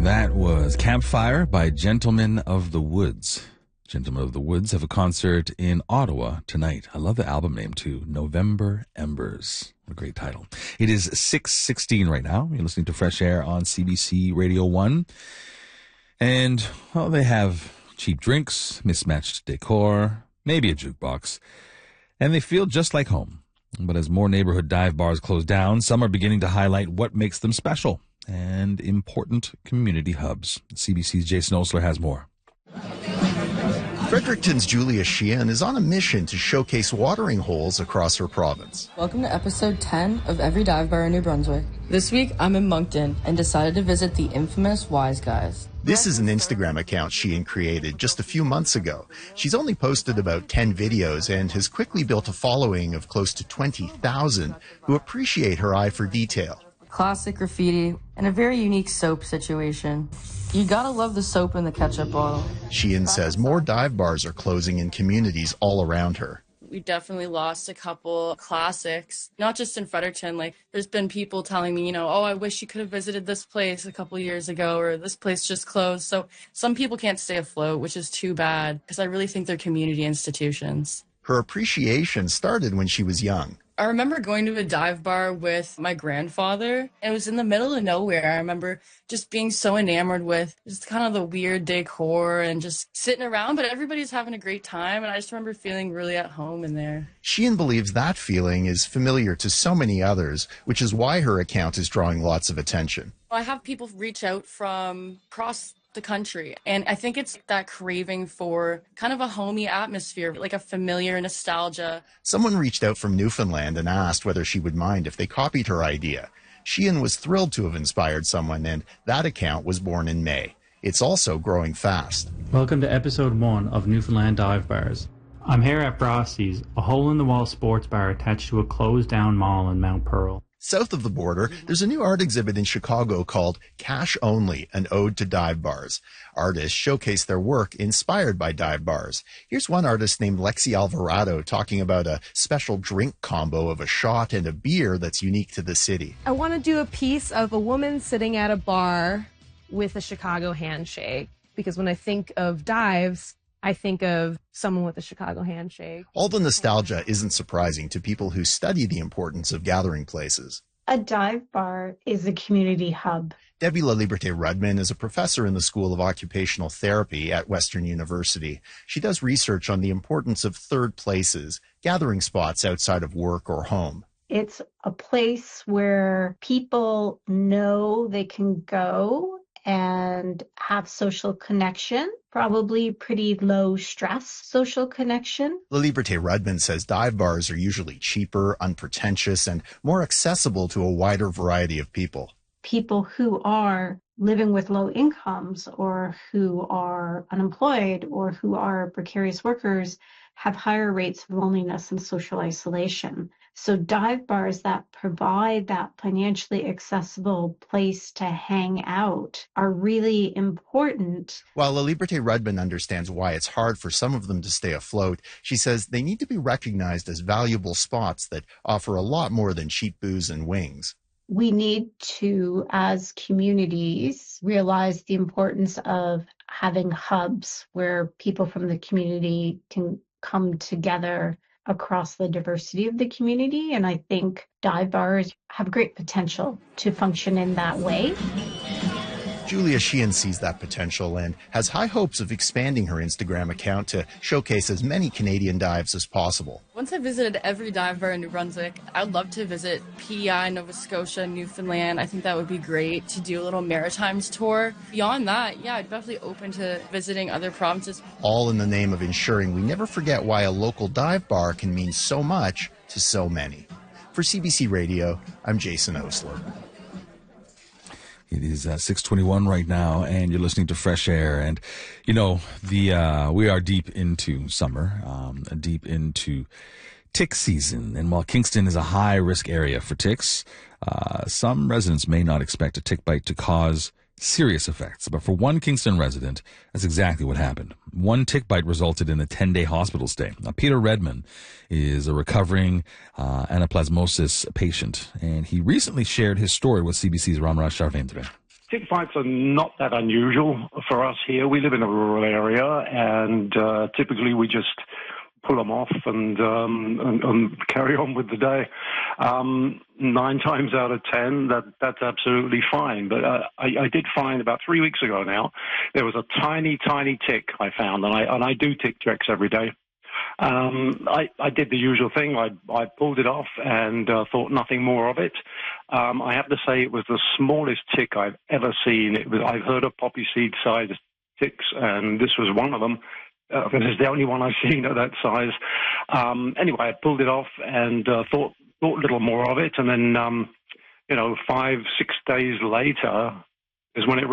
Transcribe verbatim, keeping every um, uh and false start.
That was Campfire by Gentlemen of the Woods. Gentlemen of the Woods have a concert in Ottawa tonight. I love the album name too, November Embers. What a great title. It is six sixteen right now. You're listening to Fresh Air on C B C Radio one. And, well, they have cheap drinks, mismatched decor, maybe a jukebox, and they feel just like home. But as more neighborhood dive bars close down, some are beginning to highlight what makes them special and important community hubs. C B C's Jason Osler has more. Fredericton's Julia Sheehan is on a mission to showcase watering holes across her province. Welcome to episode ten of Every Dive Bar in New Brunswick. This week, I'm in Moncton and decided to visit the infamous Wise Guys. This is an Instagram account Sheehan created just a few months ago. She's only posted about ten videos and has quickly built a following of close to twenty thousand who appreciate her eye for detail. Classic graffiti and a very unique soap situation. You gotta love the soap in the ketchup bottle. Sheehan says more dive bars are closing in communities all around her. We definitely lost a couple classics, not just in Fredericton. Like, there's been people telling me, you know, oh, I wish you could have visited this place a couple years ago, or this place just closed. So some people can't stay afloat, which is too bad, because I really think they're community institutions. Her appreciation started when she was young. I remember going to a dive bar with my grandfather. It was in the middle of nowhere. I remember just being so enamored with just kind of the weird decor and just sitting around, but everybody's having a great time. And I just remember feeling really at home in there. Sheehan believes that feeling is familiar to so many others, which is why her account is drawing lots of attention. I have people reach out from across the country, and I think it's that craving for kind of a homey atmosphere, like a familiar nostalgia. Someone reached out from Newfoundland and asked whether she would mind if they copied her idea. Sheehan was thrilled to have inspired someone, and that account was born in May. It's also growing fast. Welcome to episode one of Newfoundland Dive Bars. I'm here at Brosty's, a hole-in-the-wall sports bar attached to a closed-down mall in Mount Pearl. South of the border, there's a new art exhibit in Chicago called Cash Only, an ode to dive bars. Artists showcase their work inspired by dive bars. Here's one artist named Lexi Alvarado talking about a special drink combo of a shot and a beer that's unique to the city. I want to do a piece of a woman sitting at a bar with a Chicago handshake, because when I think of dives, I think of someone with a Chicago handshake. All the nostalgia isn't surprising to people who study the importance of gathering places. A dive bar is a community hub. Debbie LaLiberte Rudman is a professor in the School of Occupational Therapy at Western University. She does research on the importance of third places, gathering spots outside of work or home. It's a place where people know they can go and have social connection, probably pretty low stress social connection. LaLiberte Rudman says dive bars are usually cheaper, unpretentious, and more accessible to a wider variety of people. People who are living with low incomes or who are unemployed or who are precarious workers have higher rates of loneliness and social isolation. So dive bars that provide that financially accessible place to hang out are really important. While LaLiberte Rudman understands why it's hard for some of them to stay afloat, she says they need to be recognized as valuable spots that offer a lot more than cheap booze and wings. We need to, as communities, realize the importance of having hubs where people from the community can come together across the diversity of the community. And I think dive bars have great potential to function in that way. Julia Sheehan sees that potential and has high hopes of expanding her Instagram account to showcase as many Canadian dives as possible. Once I visited every dive bar in New Brunswick, I'd love to visit P E I, Nova Scotia, Newfoundland. I think that would be great to do a little Maritimes tour. Beyond that, yeah, I'd definitely open to visiting other provinces. All in the name of ensuring we never forget why a local dive bar can mean so much to so many. For C B C Radio, I'm Jason Osler. It is uh, six twenty-one right now, and you're listening to Fresh Air. And, you know, the uh, we are deep into summer, um, deep into tick season. And while Kingston is a high-risk area for ticks, uh, some residents may not expect a tick bite to cause serious effects. But for one Kingston resident, that's exactly what happened. One tick bite resulted in a ten-day hospital stay. Now, Peter Redman is a recovering uh, anaplasmosis patient, and he recently shared his story with C B C's Ramraj Charvain today. tick bites are not that unusual for us here. We live in a rural area, and uh, typically we just pull them off and, um, and, and carry on with the day. Um, nine times out of ten, that that's absolutely fine. But uh, I, I did find about three weeks ago now, there was a tiny, tiny tick I found, and I and I do tick checks every day. Um, I, I did the usual thing. I, I pulled it off and uh, thought nothing more of it. Um, I have to say it was the smallest tick I've ever seen. It was, I've heard of poppy seed-sized ticks, and this was one of them. Uh, this is the only one I've seen of that size. Um, anyway, I pulled it off and uh, thought thought a little more of it, and then, um, you know, five, six days later is when it